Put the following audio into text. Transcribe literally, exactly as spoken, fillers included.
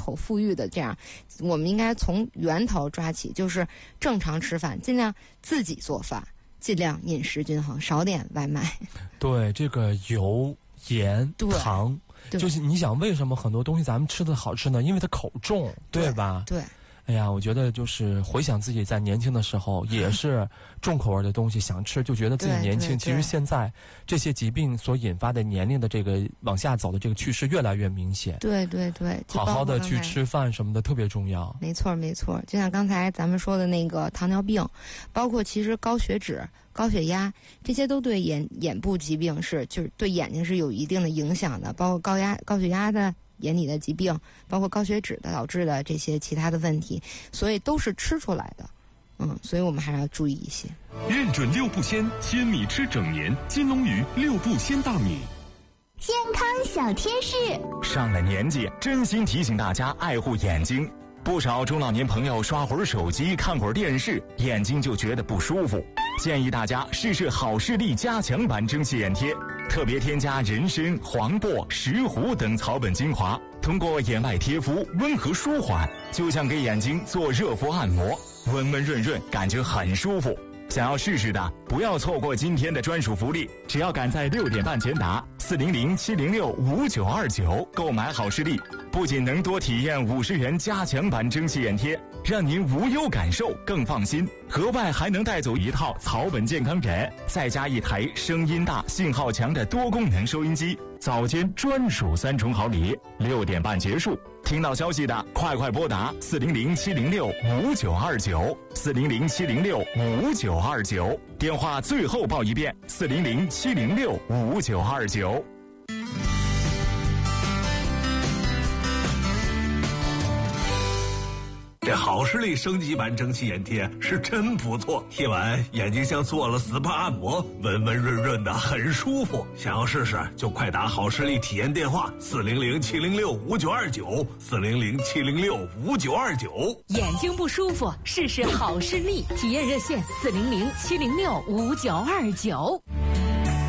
口腹欲的这样，我们应该从源头抓起，就是正常吃饭，尽量自己做饭，尽量饮食均衡，少点外卖。 对，这个油、盐、糖，就是你想为什么很多东西咱们吃的好吃呢？因为它口重，对吧？ 对。 哎呀，我觉得就是回想自己在年轻的时候，也是重口味的东西想吃，就觉得自己年轻。其实现在这些疾病所引发的年龄的这个往下走的这个趋势越来越明显。 对对对， 好好的去吃饭什么的特别重要。 没错没错，就像刚才咱们说的那个糖尿病，包括其实高血脂、高血压，这些都对眼眼部疾病是就是对眼睛是有一定的影响的，包括高压、高血压的。眼底的疾病，包括高血脂的导致的这些其他的问题，所以都是吃出来的，嗯，所以我们还是要注意一些。 认准六步鲜，鲜米吃整年，金龙鱼六步鲜大米。 健康小贴士， 上了年纪，真心提醒大家爱护眼睛。不少中老年朋友刷会儿手机、看会儿电视，眼睛就觉得不舒服。建议大家试试好视力加强版蒸汽眼贴，特别添加人参、黄柏、石斛等草本精华，通过眼外贴敷温和舒缓，就像给眼睛做热敷按摩，温温润润，感觉很舒服。想要试试的，不要错过今天的专属福利，只要赶在六点半前打四零零七零六五九二九购买好视力，不仅能多体验五十元加强版蒸汽眼贴，让您无忧感受更放心，额外还能带走一套草本健康枕，再加一台声音大、信号强的多功能收音机，早间专属三重好礼。六点半结束，听到消息的快快拨打四零零七零六五九二九四零零七零六五九二九，电话最后报一遍四零零七零六五九二九。 这好视力升级版蒸汽眼贴是真不错，贴完眼睛像做了 S P A 按摩，温温润润的，很舒服。想要试试就快打好视力体验电话四零零七零六五九二九四零零七零六五九二九。 眼睛不舒服，试试好视力体验热线四零零七零六五九二九。